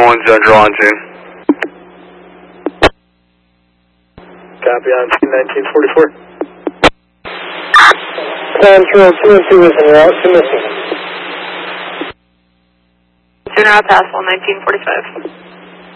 1 Central on 2. Copy on 1944. Control 2 and 2 is en route to missing. En route past 1945.